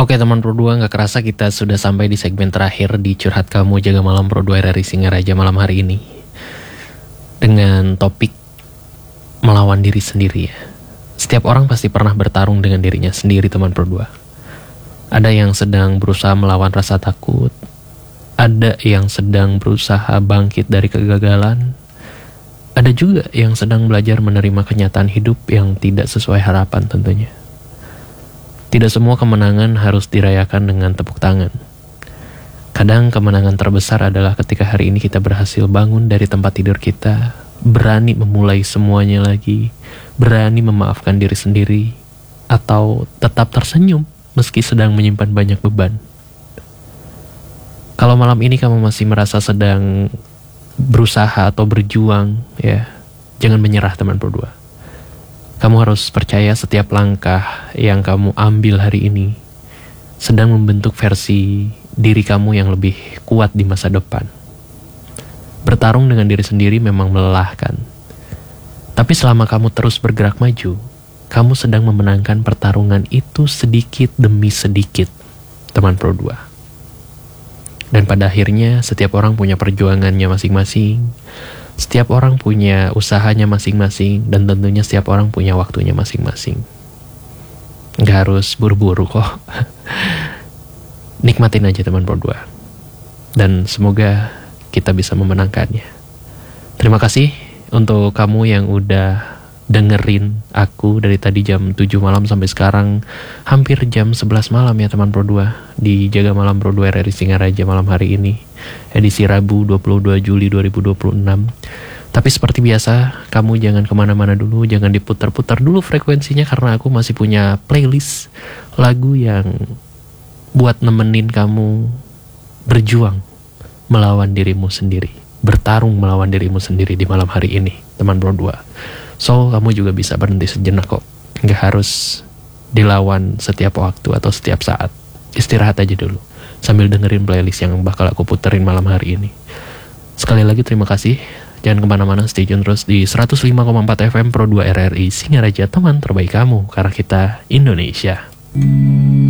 Oke teman Pro 2, gak kerasa kita sudah sampai di segmen terakhir di Curhat Kamu Jaga Malam Pro 2 RRI Singaraja malam hari ini, dengan topik melawan diri sendiri ya. Setiap orang pasti pernah bertarung dengan dirinya sendiri teman Pro 2. Ada yang sedang berusaha melawan rasa takut, ada yang sedang berusaha bangkit dari kegagalan, ada juga yang sedang belajar menerima kenyataan hidup yang tidak sesuai harapan tentunya. Tidak semua kemenangan harus dirayakan dengan tepuk tangan. Kadang kemenangan terbesar adalah ketika hari ini kita berhasil bangun dari tempat tidur kita, berani memulai semuanya lagi, berani memaafkan diri sendiri, atau tetap tersenyum meski sedang menyimpan banyak beban. Kalau malam ini kamu masih merasa sedang berusaha atau berjuang, ya, jangan menyerah teman Pro 2. Kamu harus percaya setiap langkah yang kamu ambil hari ini sedang membentuk versi diri kamu yang lebih kuat di masa depan. Bertarung dengan diri sendiri memang melelahkan. Tapi selama kamu terus bergerak maju, kamu sedang memenangkan pertarungan itu sedikit demi sedikit, teman Pro 2. Dan pada akhirnya setiap orang punya perjuangannya masing-masing. Setiap orang punya usahanya masing-masing, dan tentunya setiap orang punya waktunya masing-masing. Gak harus buru-buru kok. Nikmatin aja teman Pro 2. Dan semoga kita bisa memenangkannya. Terima kasih untuk kamu yang udah dengerin aku dari tadi jam 7 malam sampai sekarang hampir jam 11 malam ya teman Pro 2 di Jaga Malam Pro 2 RRI Singaraja malam hari ini, edisi Rabu 22 Juli 2026. Tapi seperti biasa, kamu jangan kemana-mana dulu, jangan diputar-putar dulu frekuensinya, karena aku masih punya playlist lagu yang buat nemenin kamu berjuang melawan dirimu sendiri, bertarung melawan dirimu sendiri di malam hari ini teman Pro 2. So, kamu juga bisa berhenti sejenak kok. Gak harus dilawan setiap waktu atau setiap saat. Istirahat aja dulu sambil dengerin playlist yang bakal aku puterin malam hari ini. Sekali lagi terima kasih. Jangan kemana-mana, stay tune terus di 105,4 FM Pro 2 RRI Singaraja, teman terbaik kamu, karena kita Indonesia.